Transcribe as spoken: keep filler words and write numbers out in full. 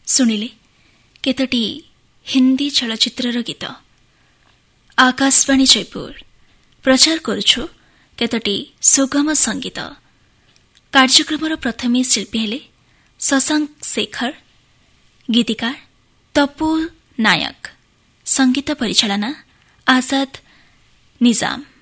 ଶୁଣିଲେ କେତୋଟି ହିନ୍ଦୀ ଚଳଚ୍ଚିତ୍ରର ଗୀତ। ଆକାଶବାଣୀ ଜୟପୁର ପ୍ରଚାର କରୁଛୁ କେତୋଟି ସୁଗମ ସଙ୍ଗୀତ। କାର୍ଯ୍ୟକ୍ରମର ପ୍ରଥମେ ଶିଳ୍ପୀ ହେଲେ ଶଶାଙ୍କ ଶେଖର, ଗୀତିକାର ତପୁ ନାୟକ, ସଙ୍ଗୀତ ପରିଚାଳନା ଆଜାଦ ନିଜାମ।